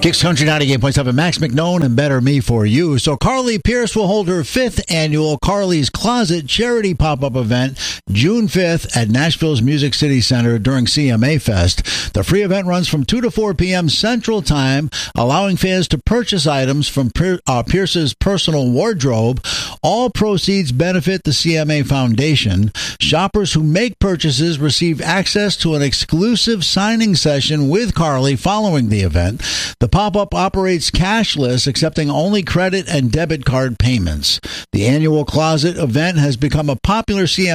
Kicks Country 98.7, Max McNone and Better Me for You. So Carly Pierce will hold her 5th annual Carly's Closet charity pop-up event June 5th at Nashville's Music City Center during CMA Fest. The free event runs from 2 to 4 p.m. Central Time, allowing fans to purchase items from Pierce's personal wardrobe. All proceeds benefit the CMA Foundation. Shoppers who make purchases receive access to an exclusive signing session with Carly following the event. The pop-up operates cashless, accepting only credit and debit card payments. The annual Closet event has become a popular CMA